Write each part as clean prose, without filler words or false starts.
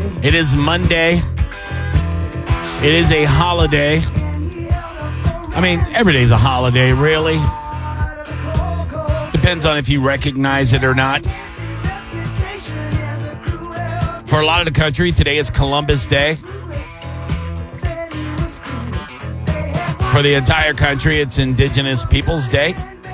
It is Monday. It is a holiday. I mean, every day's a holiday, really. Depends on if you recognize it or not. For a lot of the country, today is Columbus Day. For the entire country, it's Indigenous Peoples Day.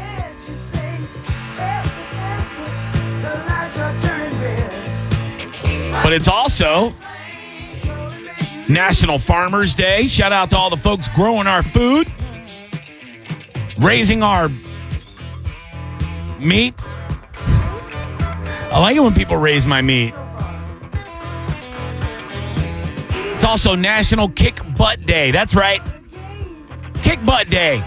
But it's also National Farmers Day. Shout out to all the folks growing our food, raising our meat. I like it when people raise my meat. It's also National Kick Butt Day. That's right. Kick Butt Day.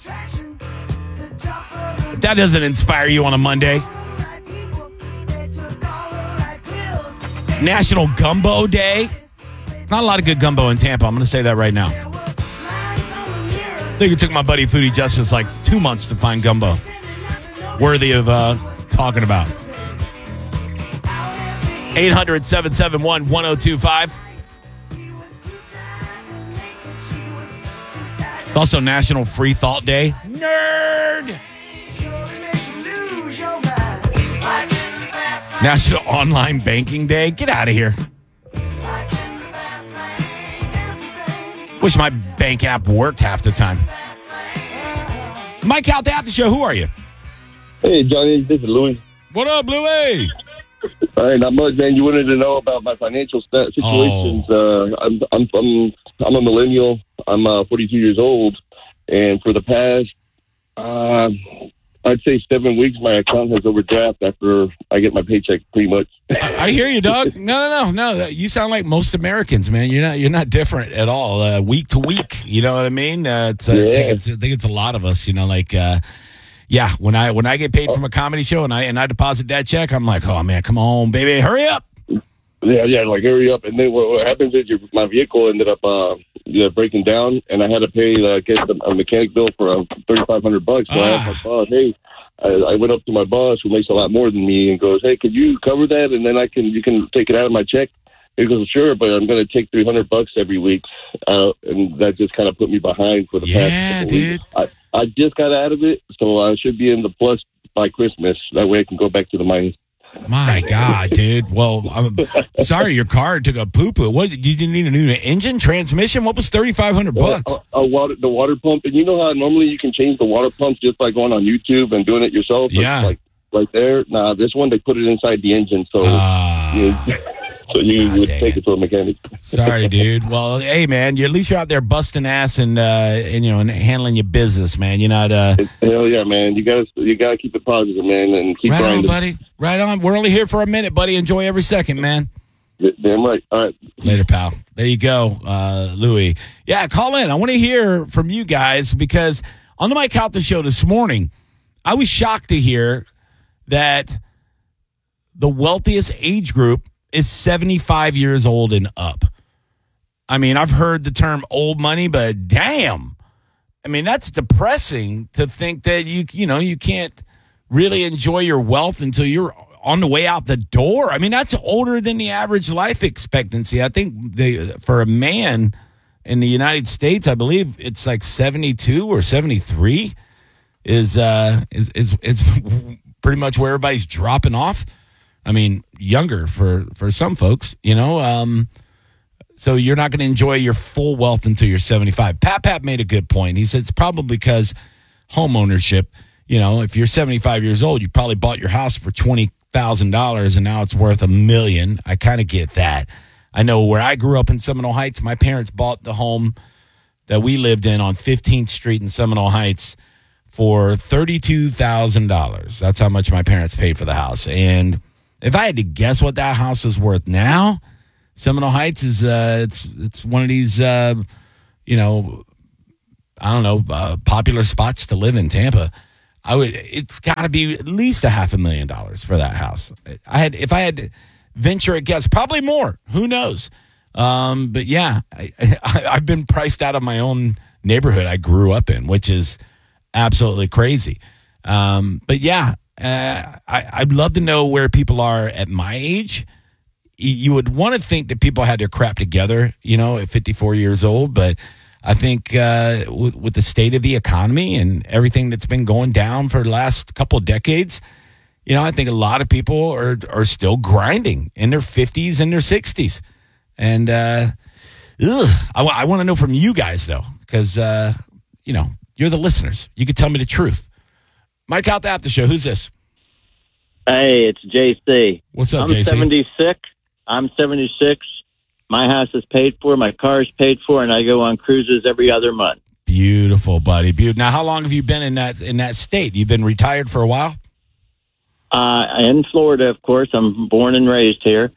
If that doesn't inspire you on a Monday. National Gumbo Day. Not a lot of good gumbo in Tampa. I'm going to say that right now. I think it took my buddy Foodie Justice like 2 months to find gumbo worthy of talking about. 800-771-1025. It's also National Free Thought Day. Nerd! National Online Banking Day. Get out of here. Wish my bank app worked half the time. Mike out the After Show. Who are you? Hey, Johnny. This is Louis. What up, Louie? All right, not much, man. You wanted to know about my financial situations. I'm a millennial. I'm 42 years old, and for the past, I'd say 7 weeks, my account has overdraft after I get my paycheck, pretty much. I hear you, dog. No. You sound like most Americans, man. You're not different at all. Week to week, you know what I mean? I think it's a lot of us. You know, like, when I get paid from a comedy show and I deposit that check, I'm like, oh man, come on, baby, hurry up. Yeah, like hurry up. And then what happens is my vehicle ended up breaking down, and I had to pay a mechanic bill for $3,500. So I asked my boss, hey, I went up to my boss, who makes a lot more than me, and goes, hey, could you cover that, and then you can take it out of my check? He goes, sure, but I'm going to take $300 every week, and that just kind of put me behind for the past couple weeks. I just got out of it, so I should be in the plus by Christmas. That way I can go back to the minus. My God, dude. Well, I'm sorry your car took a poo-poo. What, you didn't need a new engine, transmission? What was $3,500? The water pump. And you know how normally you can change the water pumps just by going on YouTube and doing it yourself? Yeah. Like right there. Nah, this one, they put it inside the engine. So so you would take it to a mechanic. Sorry, dude. Well, hey, man, at least you're out there busting ass and handling your business, man. You're not. Hell yeah, man. You gotta keep it positive, man, and keep right grinding. on, buddy. Right on. We're only here for a minute, buddy. Enjoy every second, man. Damn right. All right. Later, pal. There you go, Louie. Yeah, call in. I want to hear from you guys because on the Mike Calta show this morning, I was shocked to hear that the wealthiest age group is 75 years old and up. I mean, I've heard the term old money, but damn. I mean, that's depressing to think that you can't really enjoy your wealth until you're on the way out the door. I mean, that's older than the average life expectancy. I think for a man in the United States, I believe it's like 72 or 73 is pretty much where everybody's dropping off. I mean, younger for some folks, so you're not going to enjoy your full wealth until you're 75. Pat made a good point. He said it's probably because home ownership, if you're 75 years old, you probably bought your house for $20,000 and now it's worth $1 million. I kind of get that. I know where I grew up in Seminole Heights, my parents bought the home that we lived in on 15th Street in Seminole Heights for $32,000. That's how much my parents paid for the house. And if I had to guess what that house is worth now, Seminole Heights is it's one of these popular spots to live in Tampa. It's got to be at least $500,000 for that house. If I had to venture a guess, probably more. Who knows? But yeah, I've been priced out of my own neighborhood I grew up in, which is absolutely crazy. But yeah. I'd love to know where people are at my age, you would want to think that people had their crap together, at 54 years old. But I think with the state of the economy and everything that's been going down for the last couple of decades, I think a lot of people are still grinding in their 50s and their 60s. And I want to know from you guys, though, because, you're the listeners. You can tell me the truth. Mike out the after show. Who's this? Hey, it's JC. What's up, I'm JC? 76. I'm 76. My house is paid for. My car is paid for, and I go on cruises every other month. Beautiful, buddy. Beautiful. Now, how long have you been in that state? You've been retired for a while? In Florida, of course. I'm born and raised here,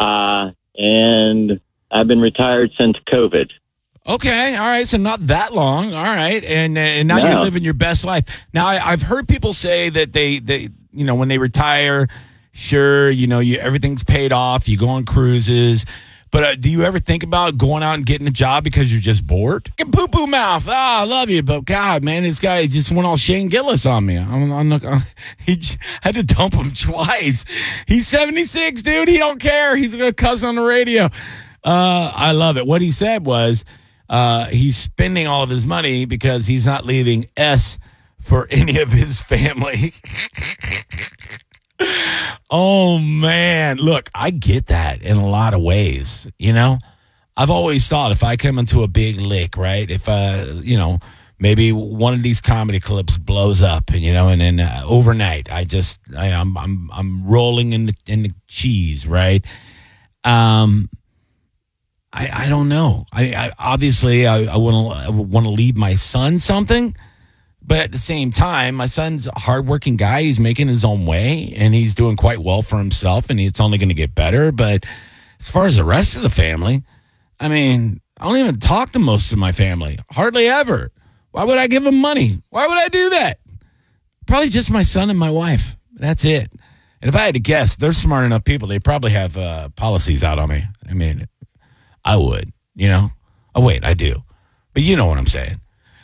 and I've been retired since COVID. Okay, all right, so not that long, all right, and now you're living your best life. Now, I've heard people say that they when they retire, sure, everything's paid off, you go on cruises, but do you ever think about going out and getting a job because you're just bored? Poo-poo mouth, I love you, but God, man, this guy just went all Shane Gillis on me. He had to dump him twice. He's 76, dude, he don't care. He's going to cuss on the radio. I love it. What he said was, he's spending all of his money because he's not leaving S for any of his family. Oh, man. Look, I get that in a lot of ways. I've always thought if I come into a big lick, right, if, maybe one of these comedy clips blows up, and then overnight I'm rolling in the cheese, right? I don't know. I obviously want to leave my son something, but at the same time, my son's a hardworking guy. He's making his own way, and he's doing quite well for himself, and it's only going to get better. But as far as the rest of the family, I don't even talk to most of my family, hardly ever. Why would I give them money? Why would I do that? Probably just my son and my wife. That's it. And if I had to guess, they're smart enough people. They probably have policies out on me. I would, Oh, wait, I do. But you know what I'm saying.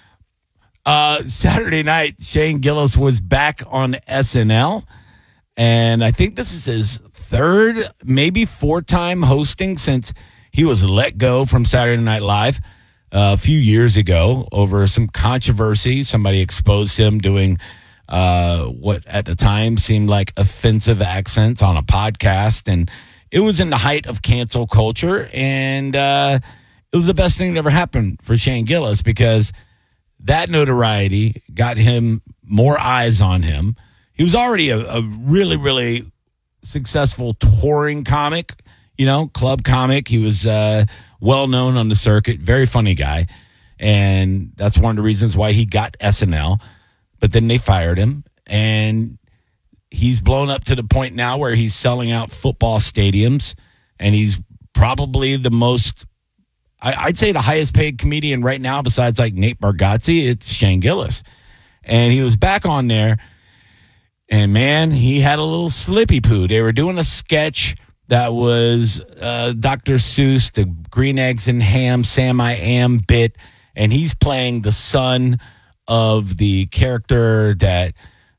Saturday night, Shane Gillis was back on SNL. And I think this is his third, maybe fourth-time hosting since he was let go from Saturday Night Live a few years ago over some controversy. Somebody exposed him doing what at the time seemed like offensive accents on a podcast. And it was in the height of cancel culture, and it was the best thing that ever happened for Shane Gillis because that notoriety got him more eyes on him. He was already a really, really successful touring comic, club comic. He was well-known on the circuit, very funny guy, and that's one of the reasons why he got SNL. But then they fired him, and he's blown up to the point now where he's selling out football stadiums, and he's probably the most, I'd say the highest paid comedian right now besides like Nate Bargatze. It's Shane Gillis. And he was back on there, and man, he had a little slippy poo. They were doing a sketch that was Dr. Seuss, the Green Eggs and Ham, Sam I Am bit, and he's playing the son of the character that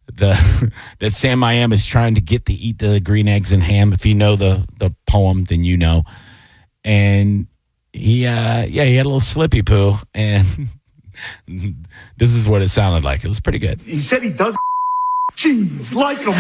Sam I Am is trying to get to eat the green eggs and ham. If you know the poem, then you know. And he had a little slippy poo, and this is what it sounded like. It was pretty good. He said he does cheese like him.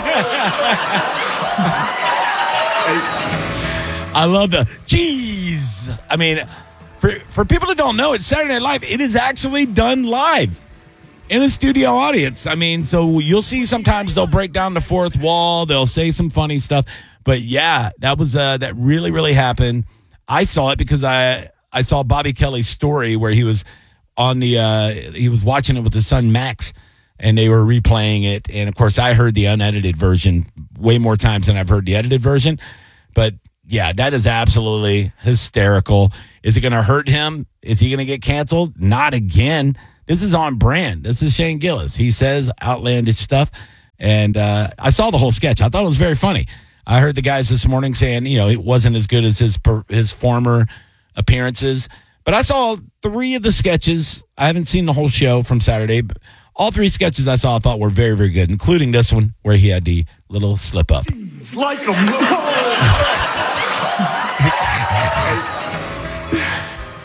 I love the cheese. For people that don't know, it's Saturday Night Live. It is actually done live in a studio audience. So you'll see sometimes they'll break down the fourth wall. They'll say some funny stuff. But yeah, that was that really, really happened. I saw it because I saw Bobby Kelly's story where he was on he was watching it with his son Max, and they were replaying it. And of course, I heard the unedited version way more times than I've heard the edited version. But yeah, that is absolutely hysterical. Is it going to hurt him? Is he going to get canceled? Not again. This is on brand. This is Shane Gillis. He says outlandish stuff. And I saw the whole sketch. I thought it was very funny. I heard the guys this morning saying, it wasn't as good as his former appearances. But I saw 3 of the sketches. I haven't seen the whole show from Saturday. But all 3 sketches I saw I thought were very, very good, including this one where he had the little slip up. Like him.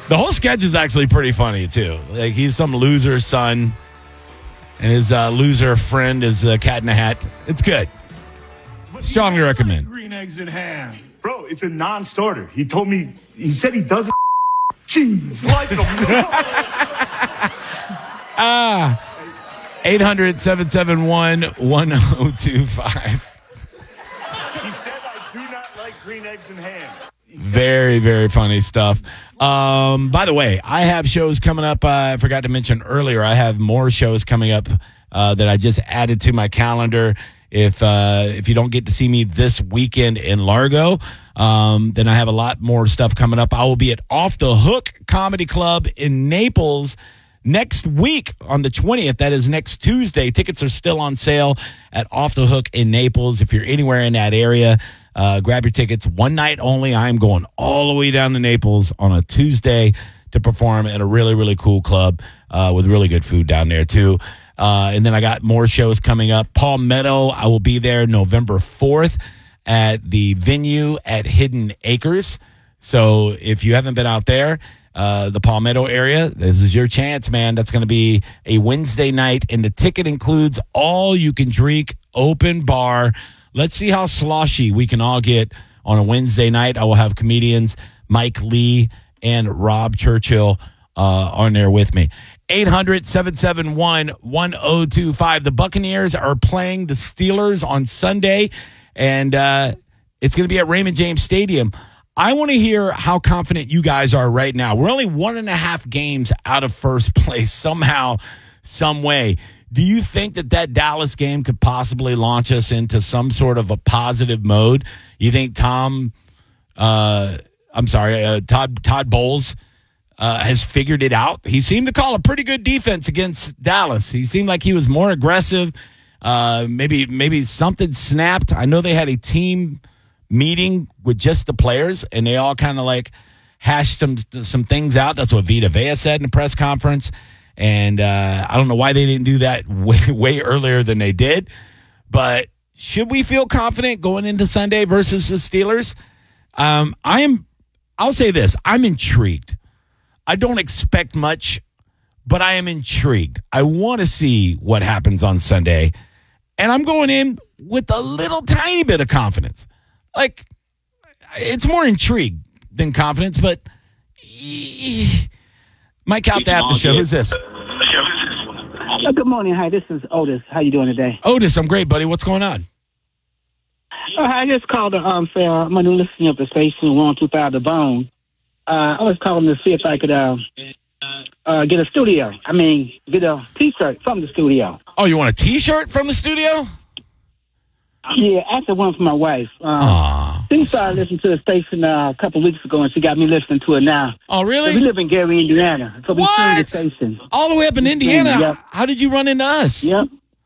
The whole sketch is actually pretty funny, too. Like, he's some loser's son, and his loser friend is a cat in a hat. It's good. Strongly recommend. Green eggs and ham. Bro, it's a non-starter. He said he doesn't cheese like them. 800-771-1025. He said I do not like green eggs and ham. Very, very funny stuff. By the way, I have shows coming up. I forgot to mention earlier, I have more shows coming up that I just added to my calendar. If you don't get to see me this weekend in Largo, then I have a lot more stuff coming up. I will be at Off the Hook Comedy Club in Naples next week on the 20th. That is next Tuesday. Tickets are still on sale at Off the Hook in Naples. If you're anywhere in that area, grab your tickets. One night only. I'm going all the way down to Naples on a Tuesday to perform at a really, really cool club with really good food down there, too. And then I got more shows coming up. Palmetto, I will be there November 4th at the venue at Hidden Acres. So if you haven't been out there, the Palmetto area, this is your chance, man. That's going to be a Wednesday night, and the ticket includes all you can drink, open bar. Let's see how sloshy we can all get on a Wednesday night. I will have comedians Mike Lee and Rob Churchill on there with me. 800-771-1025. The Buccaneers are playing the Steelers on Sunday, and it's going to be at Raymond James Stadium. I want to hear how confident you guys are right now. We're only 1.5 games out of first place somehow, some way. Do you think that Dallas game could possibly launch us into some sort of a positive mode? You think Todd Bowles has figured it out? He seemed to call a pretty good defense against Dallas. He seemed like he was more aggressive. Maybe something snapped. I know they had a team meeting with just the players, and they all kind of like hashed some things out. That's what Vita Vea said in the press conference. And I don't know why they didn't do that way earlier than they did. But should we feel confident going into Sunday versus the Steelers? I'll say this. I'm intrigued. I don't expect much, but I am intrigued. I want to see what happens on Sunday. And I'm going in with a little tiny bit of confidence. Like, it's more intrigue than confidence, but Mike out to After Show. Who's this? Good morning. Hi, this is Otis. How you doing today? Otis, I'm great, buddy. What's going on? I just called to say I'm a new listener of the station 125 The Bone. I was calling to see if I could get a studio. I mean, get a T-shirt from the studio. Oh, you want a T-shirt from the studio? Yeah, actually one for my wife. She started listening to the station a couple weeks ago, and she got me listening to it now. Oh, really? So we live in Gary, Indiana. So we stream the station. All the way up in Indiana? Yep. How did you run into us? Yep.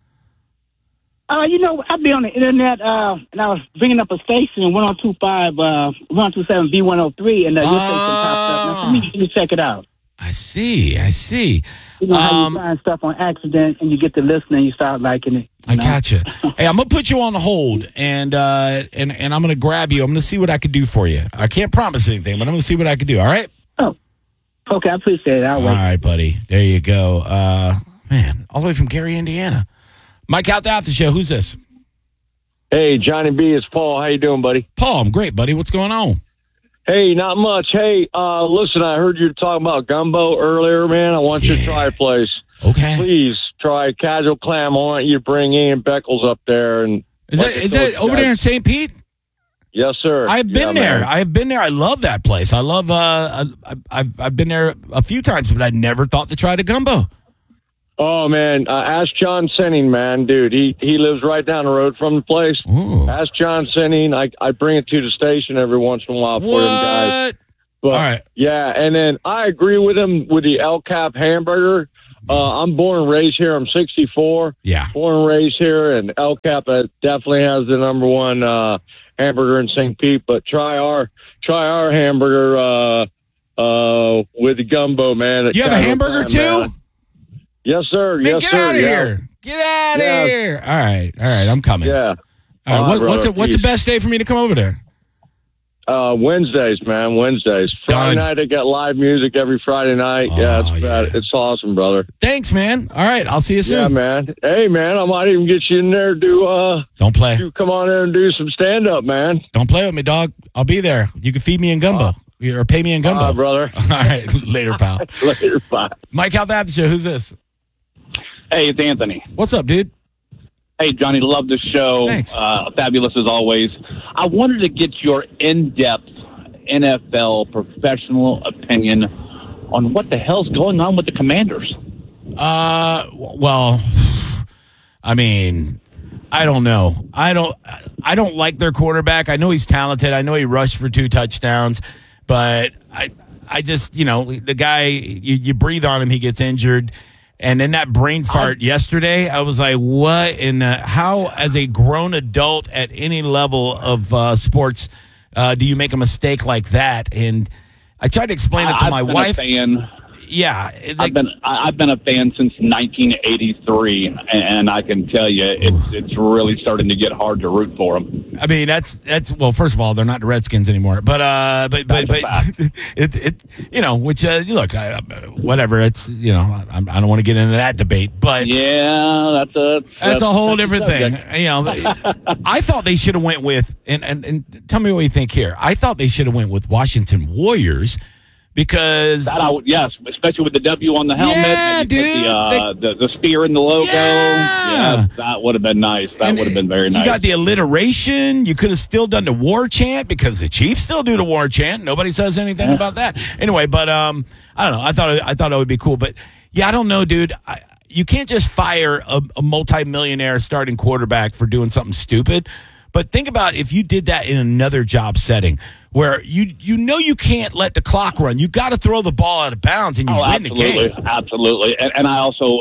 I'd be on the internet, and I was bringing up a station, 1025, 127 B103, and your station popped up. Now, let me check it out. I see. You know how you find stuff on accident, and you get to listen, and you start liking it. I gotcha. Hey, I'm gonna put you on hold, and I'm gonna grab you. I'm gonna see what I can do for you. I can't promise anything, but I'm gonna see what I can do. All right? Oh, okay. I appreciate it. I'll wait. All right, buddy. There you go. Man, all the way from Gary, Indiana. Mike out the After Show. Who's this? Hey, Johnny B. It's Paul. How you doing, buddy? Paul, I'm great, buddy. What's going on? Hey, not much. Hey, listen, I heard you talking about gumbo earlier, man. I want you to try a place. Okay. Please try Casual Clam. I want you to bring Ian Beckles up there. And Is that over there in St. Pete? Yes, sir. I've been there. Man. I've been there. I love that place. I love. I've been there a few times, but I never thought to try the gumbo. Oh man, ask John Senning, man, dude. He lives right down the road from the place. Ooh. Ask John Senning. I bring it to the station every once in a while for them guys. But, all right. Yeah, and then I agree with him with the El Cap hamburger. I'm born and raised here. I'm 64. Yeah. Born and raised here, and El Cap definitely has the number one hamburger in St. Pete. But try our hamburger with the gumbo, man. You have a hamburger too? Man. Yes, sir. Man, yes, get sir. out of here. Get out of here. All right. I'm coming. Yeah. All right. What's the Peace. best day for me to come over there? Wednesdays, man. Wednesdays. Friday night, I got live music every Friday night. It's awesome, brother. Thanks, man. All right, I'll see you soon. Yeah, man. Hey, man, I might even get you in there to Don't play. come on in and do some stand up, man. Don't play with me, dog. I'll be there. You can feed me in gumbo or pay me in gumbo, brother. All right, later, pal. Later, bye. Mike, how the show? Who's this? Hey, it's Anthony. What's up, dude? Hey, Johnny, love the show. Thanks. Fabulous as always. I wanted to get your in-depth NFL professional opinion on what the hell's going on with the Commanders. Well, I mean, I don't know. I don't like their quarterback. I know he's talented. I know he rushed for 2 touchdowns, but I just, the guy, you breathe on him, he gets injured. And in that brain fart yesterday, I was like, what how, as a grown adult at any level of sports, do you make a mistake like that? And I tried to explain it to my wife. Yeah. I've been a fan since 1983, and I can tell you it's really starting to get hard to root for them. I mean, that's well, first of all, they're not the Redskins anymore, but look, whatever. It's I don't want to get into that debate, but yeah, that's a whole different thing. I thought they should have went with and tell me what you think here. I thought they should have went with Washington Warriors. Because yes, especially with the W on the helmet, and the spear in the logo. Yeah, that would have been nice. That would have been very nice. You got the alliteration. You could have still done the war chant because the Chiefs still do the war chant. Nobody says anything about that. Anyway, but I don't know. I thought it would be cool, but yeah, I don't know, dude. You can't just fire a multimillionaire starting quarterback for doing something stupid. But think about if you did that in another job setting where you can't let the clock run. You got to throw the ball out of bounds and you win the game. Absolutely. And I also,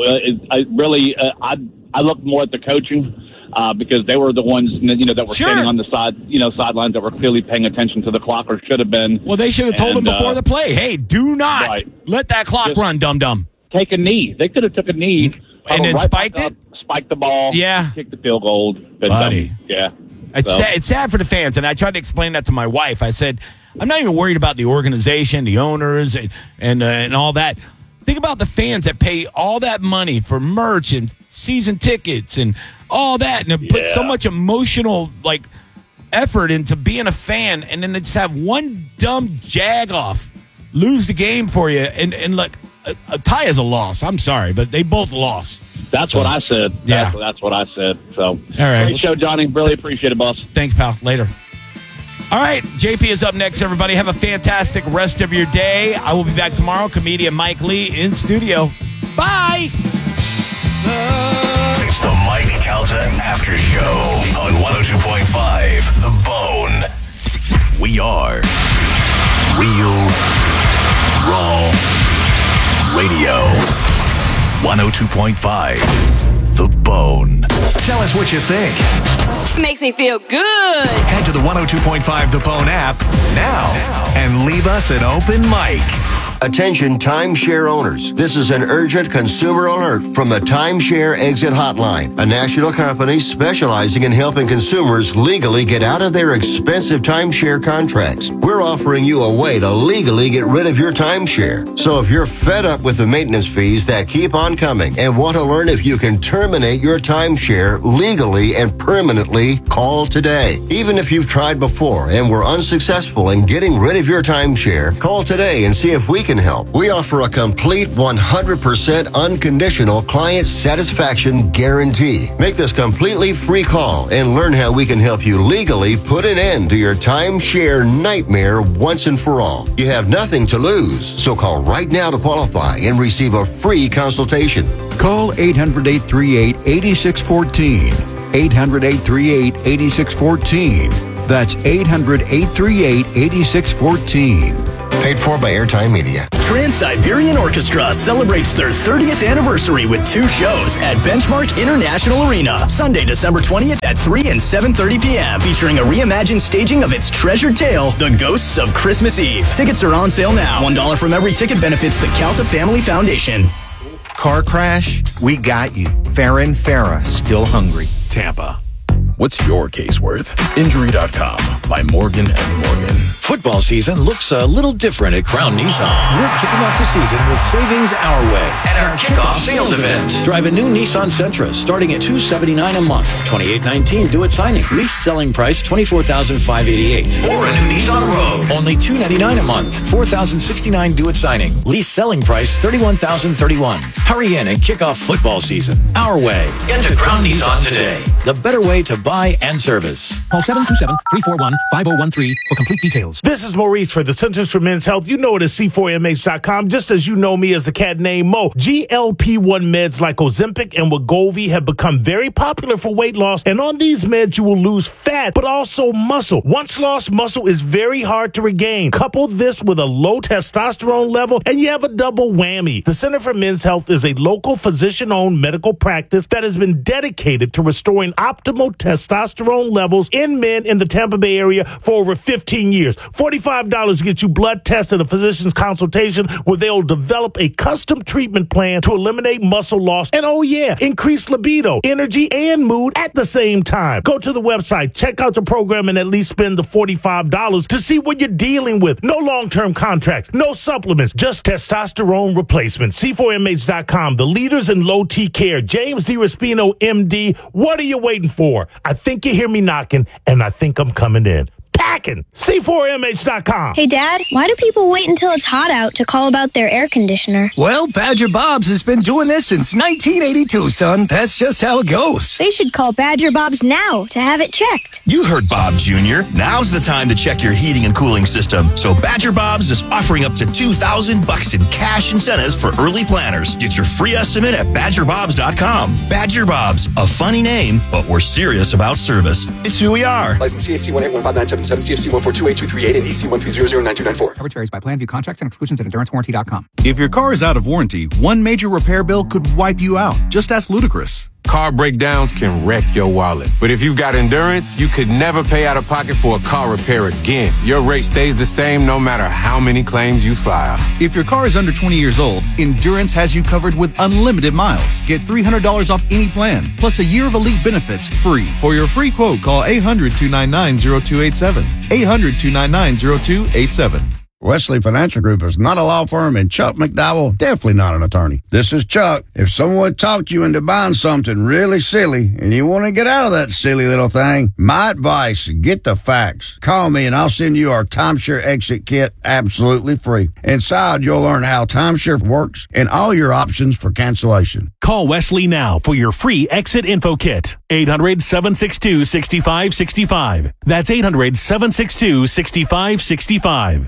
I look more at the coaching because they were the ones that were standing on the sidelines that were clearly paying attention to the clock or should have been. Well, they should have told them before the play, hey, do not let that clock run, dum-dum. Take a knee. They could have took a knee. And then spiked it? Spiked the ball. Yeah. Kicked the field goal. Buddy. Yeah. It's sad for the fans, and I tried to explain that to my wife. I said, I'm not even worried about the organization, the owners, and all that. Think about the fans that pay all that money for merch and season tickets and all that, and put so much emotional effort into being a fan, and then they just have one dumb jag-off lose the game for you, and look, a tie is a loss. I'm sorry, but they both lost. That's what I said. That's what I said. So, all right. Great show, Johnny. Really appreciate it, boss. Thanks, pal. Later. All right. JP is up next, everybody. Have a fantastic rest of your day. I will be back tomorrow. Comedian Mike Lee in studio. Bye. It's the Mike Calta After Show on 102.5 The Bone. We are Real Raw Radio. 102.5 The Bone. Tell us what you think. Makes me feel good. Head to the 102.5 The Bone app now and leave us an open mic. Attention timeshare owners. This is an urgent consumer alert from the Timeshare Exit Hotline, a national company specializing in helping consumers legally get out of their expensive timeshare contracts. We're offering you a way to legally get rid of your timeshare. So if you're fed up with the maintenance fees that keep on coming and want to learn if you can terminate your timeshare legally and permanently, call today. Even if you've tried before and were unsuccessful in getting rid of your timeshare, call today and see if we can help. We offer a complete 100% unconditional client satisfaction guarantee. Make this completely free call and learn how we can help you legally put an end to your timeshare nightmare once and for all. You have nothing to lose, so call right now to qualify and receive a free consultation. Call 800-838-8614. 800-838-8614. That's 800-838-8614. Paid for by Airtime Media. Trans-Siberian Orchestra celebrates their 30th anniversary with 2 shows at Benchmark International Arena, Sunday, December 20th at 3 and 7:30 p.m., featuring a reimagined staging of its treasured tale, The Ghosts of Christmas Eve. Tickets are on sale now. $1 from every ticket benefits the Calta Family Foundation. Car crash? We got you. Farrah and Farrah, still hungry. Tampa. What's your case worth? Injury.com by Morgan & Morgan. Football season looks a little different at Crown Nissan. We're kicking off the season with savings our way at our kickoff sales event. Drive a new Nissan Sentra starting at $279 a month. $2,819 due at signing. Lease selling price $24,588. Or a new Nissan Rogue. Only $299 a month. $4,069 due at signing. Lease selling price $31,031. Hurry in and kick off football season our way. Get to Crown Nissan today. The better way to buy and service. Call 727-341-5013 for complete details. This is Maurice for the Centers for Men's Health. You know it as C4MH.com, just as you know me as the cat named Mo. GLP-1 meds like Ozempic and Wegovy have become very popular for weight loss, and on these meds you will lose fat, but also muscle. Once lost muscle is very hard to regain. Couple this with a low testosterone level, and you have a double whammy. The Center for Men's Health is a local physician-owned medical practice that has been dedicated to restoring optimal testosterone levels in men in the Tampa Bay area for over 15 years. $45 gets you blood tests and a physician's consultation where they'll develop a custom treatment plan to eliminate muscle loss and, oh yeah, increase libido, energy, and mood at the same time. Go to the website, check out the program, and at least spend the $45 to see what you're dealing with. No long-term contracts, no supplements, just testosterone replacement. C4MH.com, the leaders in low T care. James DiRespino, MD. What are you waiting for? I think you hear me knocking, and I think I'm coming in. Packing. C4MH.com. Hey, Dad, why do people wait until it's hot out to call about their air conditioner? Well, Badger Bob's has been doing this since 1982, son. That's just how it goes. They should call Badger Bob's now to have it checked. You heard Bob Jr. Now's the time to check your heating and cooling system. So Badger Bob's is offering up to $2,000 in cash incentives for early planners. Get your free estimate at BadgerBobs.com. Badger Bob's, a funny name, but we're serious about service. It's who we are. License CAC 1815977, CFC 1428238, and EC 130099294. Coverage varies by plan. View contracts and exclusions at EnduranceWarranty.com. If your car is out of warranty, one major repair bill could wipe you out. Just ask Ludacris. Car breakdowns can wreck your wallet. But if you've got Endurance, you could never pay out of pocket for a car repair again. Your rate stays the same no matter how many claims you file. If your car is under 20 years old, Endurance has you covered with unlimited miles. Get $300 off any plan, plus a year of elite benefits free. For your free quote, call 800-299-0287. 800-299-0287. Wesley Financial Group is not a law firm, and Chuck McDowell definitely not an attorney. This is Chuck. If someone talked you into buying something really silly and you want to get out of that silly little thing, my advice, get the facts. Call me and I'll send you our timeshare exit kit absolutely free. Inside, you'll learn how timeshare works and all your options for cancellation. Call Wesley now for your free exit info kit. 800-762-6565. That's 800-762-6565.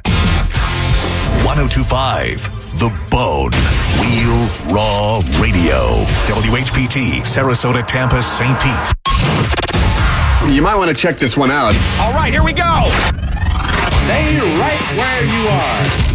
1025 The Bone. Real Raw Radio. WHPT, Sarasota, Tampa, St. Pete. You might want to check this one out. All right, here we go. Stay right where you are.